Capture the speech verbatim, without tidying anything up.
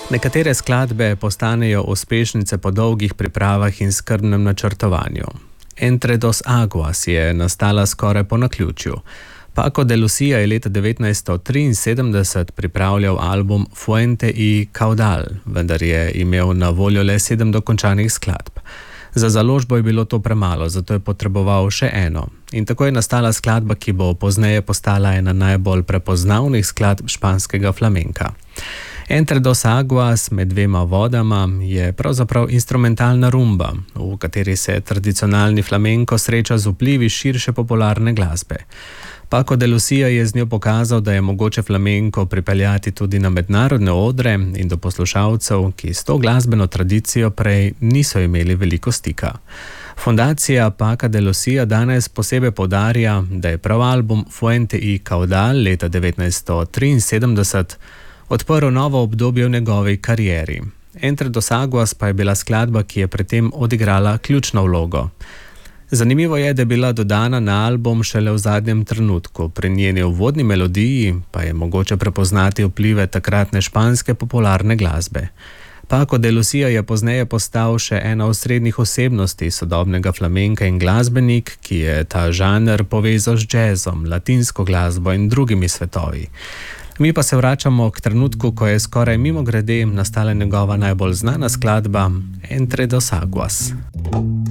Nekatere skladbe postanejo uspešnice po dolgih pripravah in skrbnem načrtovanju. Entre dos aguas je nastala skoraj po naključju. Paco de Lucía je leta devetnajststo triinsedemdeset pripravljal album Fuente y Caudal, vendar je imel na voljo le sedem dokončanih skladb. Za založbo je bilo to premalo, zato je potreboval še eno. In tako je nastala skladba, ki bo pozneje postala ena najbolj prepoznavnih skladb španskega flamenka. Entre dos aguas, med dvema vodama, je pravzaprav instrumentalna rumba, v kateri se tradicionalni flamenko sreča z vplivi širše popularne glasbe. Paco de Lucía je z njo pokazal, da je mogoče flamenko pripeljati tudi na mednarodne odre in do poslušalcev, ki s to glasbeno tradicijo prej niso imeli veliko stika. Fundacija Paca de Lucía danes posebej poudarja, da je prav album Fuente y Caudal leta devetnajststo triinsedemdeset odprl novo obdobje v njegovi karieri. Entre dos aguas pa je bila skladba, ki je pri tem odigrala ključno vlogo. Zanimivo je, da je bila dodana na album šele v zadnjem trenutku. Pri njeni uvodni melodiji pa je mogoče prepoznati vplive takratne španske popularne glasbe. Paco de Lucía je pozneje postal še ena osrednjih osebnosti sodobnega flamenka in glasbenik, ki je ta žanr povezal z džezom, latinsko glasbo in drugimi svetovi. Mi pa se vračamo k trenutku, ko je skoraj mimogrede nastala njegova najbolj znana skladba Entre dos aguas.